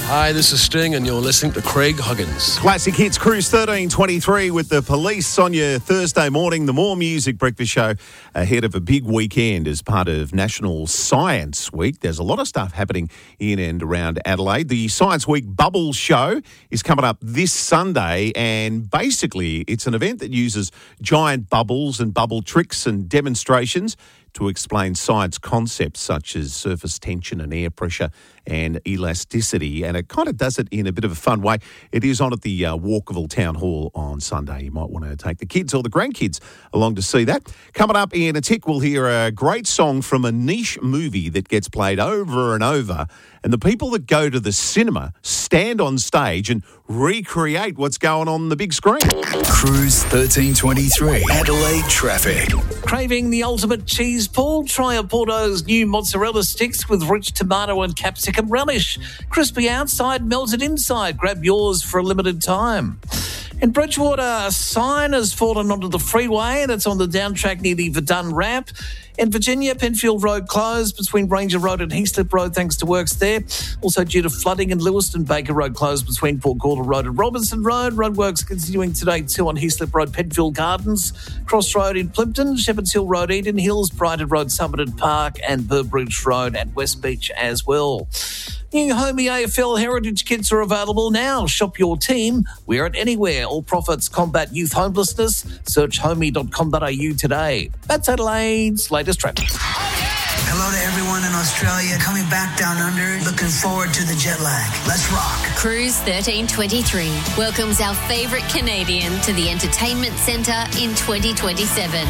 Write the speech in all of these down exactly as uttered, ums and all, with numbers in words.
Hi, this is Sting, and you're listening to Craig Huggins. Classic Hits Cruise thirteen twenty-three with the Police on your Thursday morning. The More Music Breakfast Show ahead of a big weekend as part of National Science Week. There's a lot of stuff happening in and around Adelaide. The Science Week Bubble Show is coming up this Sunday, and basically it's an event that uses giant bubbles and bubble tricks and demonstrations to explain science concepts such as surface tension and air pressure and elasticity, and it kind of does it in a bit of a fun way. It is on at the uh, Walkerville Town Hall on Sunday. You might want to take the kids or the grandkids along to see that. Coming up in a tick, we'll hear a great song from a niche movie that gets played over and over, and the people that go to the cinema stand on stage and recreate what's going on the big screen. Cruise thirteen twenty-three, Adelaide traffic. Craving the ultimate cheese pull? Try a Porto's new mozzarella sticks with rich tomato and capsicum relish. Crispy outside, melted inside. Grab yours for a limited time. In Bridgewater, a sign has fallen onto the freeway and it's on the down track near the Verdun Ramp. In Virginia, Penfield Road closed between Ranger Road and Heaslip Road thanks to works there. Also due to flooding in Lewiston, Baker Road closed between Port Calder Road and Robinson Road. Roadworks continuing today too on Heaslip Road, Penfield Gardens, Cross Road in Plimpton, Shepherds Hill Road, Eden Hills, Brighton Road, Summerton Park and Burbridge Road at West Beach as well. New Homey A F L Heritage Kits are available now. Shop your team. Wear it anywhere. All profits combat youth homelessness. Search homey dot com dot a u today. That's Adelaide's latest traffic. Hello to everyone in Australia. Coming back down under. Looking forward to the jet lag. Let's rock. Cruise thirteen twenty-three welcomes our favourite Canadian to the Entertainment Centre in twenty twenty-seven.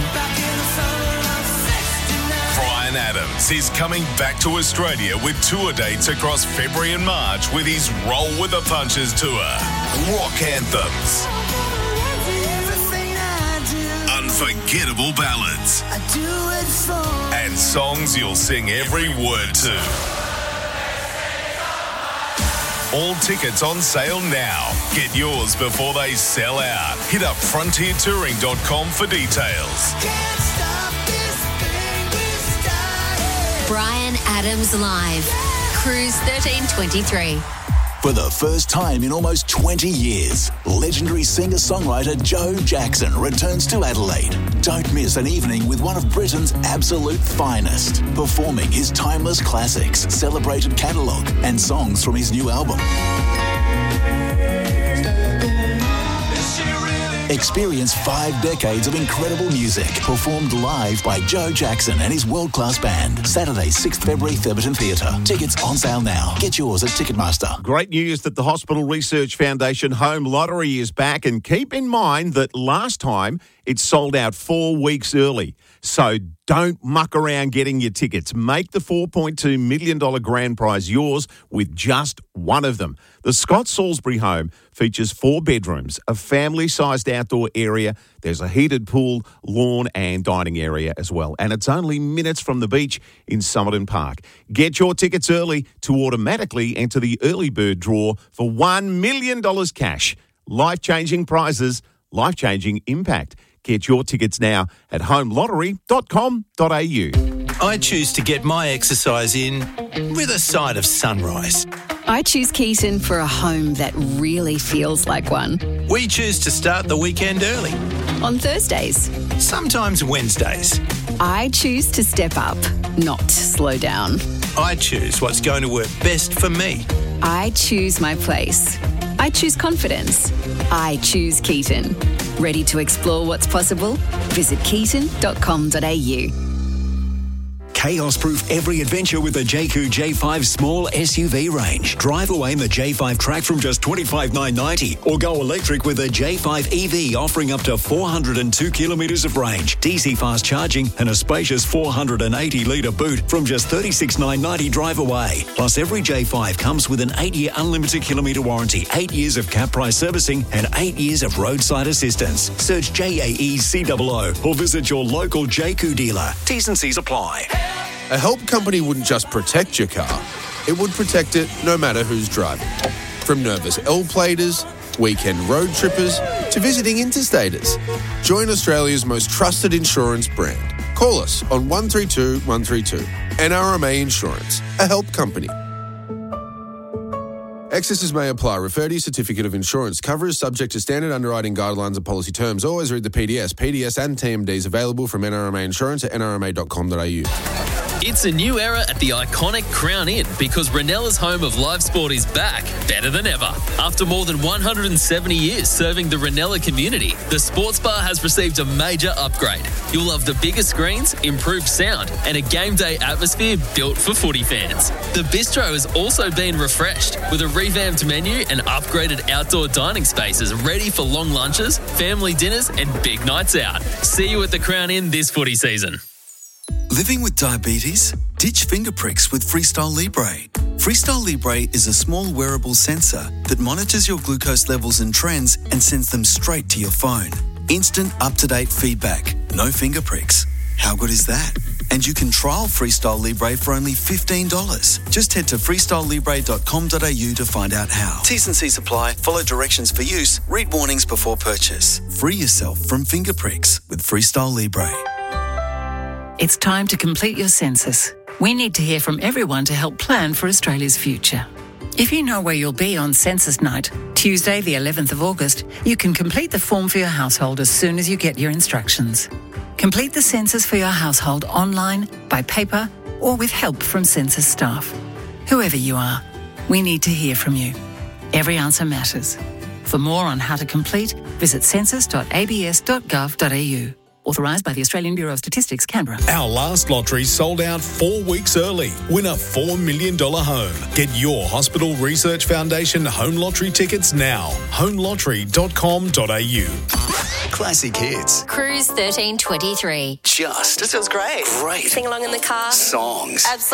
Bryan Adams is coming back to Australia with tour dates across February and March with his Roll with the Punches tour. Rock anthems. Unforgettable ballads. And songs you'll sing every word to. All tickets on sale now. Get yours before they sell out. Hit up frontier touring dot com for details. Bryan Adams Live. Cruise thirteen twenty-three. For the first time in almost twenty years, legendary singer-songwriter Joe Jackson returns to Adelaide. Don't miss an evening with one of Britain's absolute finest, performing his timeless classics, celebrated catalogue, and songs from his new album. Experience five decades of incredible music performed live by Joe Jackson and his world-class band. Saturday, sixth February, Theberton Theatre. Tickets on sale now. Get yours at Ticketmaster. Great news that the Hospital Research Foundation Home Lottery is back, and keep in mind that last time it sold out four weeks early. So don't muck around getting your tickets. Make the four point two million dollars grand prize yours with just one of them. The Scott Salisbury home features four bedrooms, a family-sized outdoor area. There's a heated pool, lawn and dining area as well. And it's only minutes from the beach in Summerton Park. Get your tickets early to automatically enter the early bird draw for one million dollars cash. Life-changing prizes, life-changing impact. Get your tickets now at home lottery dot com dot a u. I choose to get my exercise in with a side of sunrise. I choose Keaton for a home that really feels like one. We choose to start the weekend early. On Thursdays. Sometimes Wednesdays. I choose to step up, not slow down. I choose what's going to work best for me. I choose my place. I choose confidence. I choose Keaton. Ready to explore what's possible? Visit keaton dot com dot a u. Chaos-proof every adventure with the Jayco J five small S U V range. Drive away in the J five Track from just twenty-five thousand nine hundred ninety dollars or go electric with the J five E V offering up to four hundred two kilometres of range, D C fast charging and a spacious four hundred eighty litre boot from just thirty-six thousand nine hundred ninety dollars drive away. Plus every J five comes with an eight-year unlimited kilometre warranty, eight years of cap price servicing and eight years of roadside assistance. Search J A E C O O or visit your local Jayco dealer. T's and C's apply. A help company wouldn't just protect your car, it would protect it no matter who's driving. From nervous L-platers, weekend road trippers, to visiting interstaters. Join Australia's most trusted insurance brand. Call us on one three two one three two. N R M A Insurance, a help company. Excesses may apply. Refer to your certificate of insurance. Cover is subject to standard underwriting guidelines and policy terms. Always read the P D S. P D S and T M Ds available from N R M A Insurance at n r m a dot com dot a u. It's a new era at the iconic Crown Inn because Renella's home of live sport is back, better than ever. After more than one hundred seventy years serving the Renella community, the sports bar has received a major upgrade. You'll love the bigger screens, improved sound, and a game day atmosphere built for footy fans. The bistro has also been refreshed with a revamped menu and upgraded outdoor dining spaces ready for long lunches, family dinners, and big nights out. See you at the Crown Inn this footy season. Living with diabetes? Ditch finger pricks with Freestyle Libre. Freestyle Libre is a small wearable sensor that monitors your glucose levels and trends and sends them straight to your phone. Instant, up-to-date feedback. No finger pricks. How good is that? And you can trial Freestyle Libre for only fifteen dollars. Just head to freestyle libre dot com dot a u to find out how. T's and C's apply. Follow directions for use. Read warnings before purchase. Free yourself from finger pricks with Freestyle Libre. It's time to complete your census. We need to hear from everyone to help plan for Australia's future. If you know where you'll be on census night, Tuesday the eleventh of August, you can complete the form for your household as soon as you get your instructions. Complete the census for your household online, by paper, or with help from census staff. Whoever you are, we need to hear from you. Every answer matters. For more on how to complete, visit census dot a b s dot gov dot a u. Authorised by the Australian Bureau of Statistics, Canberra. Our last lottery sold out four weeks early. Win a four million dollars home. Get your Hospital Research Foundation home lottery tickets now. home lottery dot com dot a u. Classic hits. Cruise thirteen twenty-three. Just. This feels great. Great. Sing along in the car. Songs. Absolutely.